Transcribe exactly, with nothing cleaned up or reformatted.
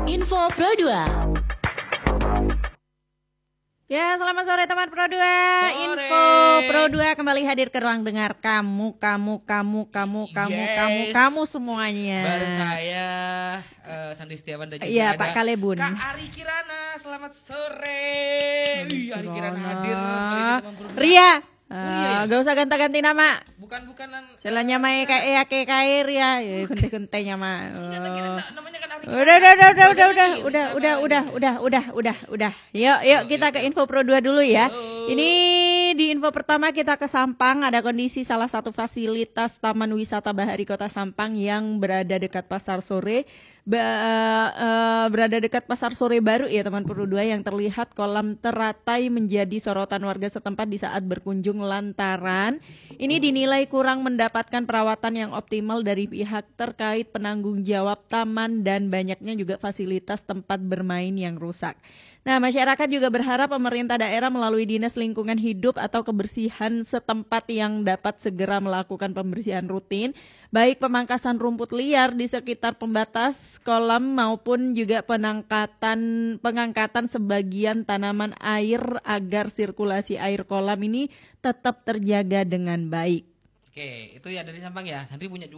Info Pro dua. Ya, selamat sore teman Pro dua. Sore. Info Pro dua kembali hadir ke ruang dengar kamu, kamu, kamu, kamu, kamu, Yes. kamu, kamu semuanya. Bareng saya uh, Sandi Setiawan dan juga Iya, ada Pak Kalebun. Kak Ari Kirana. Selamat sore. Wih, Ari Kirana hadir sore di teman Pro dua. Ria. Oh, iya, ya? Gak usah ganti-ganti nama. Bukan-bukanan. Selanya mah kayak kayak kayak Ria, ya kunte-kuntenya mah. Uh, namanya kan Ari Kirana. Udah, udah, udah, udah, Belajar udah, udah, lagi, udah, sama udah, ini. udah, udah, udah, udah, udah. Yuk, yuk kita ke Info Pro dua dulu ya. Halo. Ini di info pertama kita ke Sampang, ada kondisi salah satu fasilitas Taman Wisata Bahari Kota Sampang yang berada dekat Pasar Sore. Ba, uh, berada dekat Pasar Sore Baru ya teman Pro dua, yang terlihat kolam teratai menjadi sorotan warga setempat di saat berkunjung lantaran ini dinilai kurang mendapatkan perawatan yang optimal dari pihak terkait penanggung jawab taman dan banyaknya juga fasilitas tempat bermain yang rusak. Nah, masyarakat juga berharap pemerintah daerah melalui Dinas Lingkungan Hidup atau Kebersihan setempat yang dapat segera melakukan pembersihan rutin, baik pemangkasan rumput liar di sekitar pembatas kolam maupun juga penangkatan pengangkatan sebagian tanaman air agar sirkulasi air kolam ini tetap terjaga dengan baik. Oke, itu ya dari Sampang ya. Sandi punya